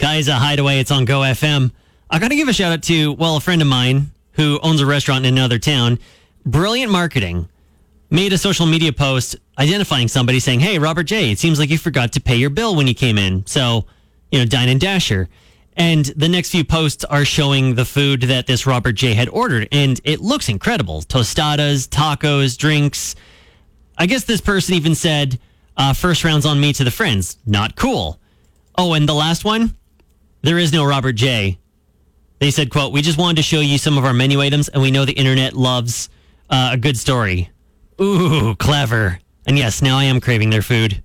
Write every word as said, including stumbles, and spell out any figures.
Guys, a Hideaway, it's on Go F M. I got to give a shout out to, well, a friend of mine who owns a restaurant in another town. Brilliant marketing. Made a social media post identifying somebody saying, hey, Robert J., it seems like you forgot to pay your bill when you came in. So, you know, Dine and Dasher. And the next few posts are showing the food that this Robert J. had ordered. And it looks incredible. Tostadas, tacos, drinks. I guess this person even said, uh, first round's on me to the friends. Not cool. Oh, and the last one? There is no Robert J. They said, quote, we just wanted to show you some of our menu items, and we know the internet loves uh, a good story. Ooh, clever. And yes, now I am craving their food.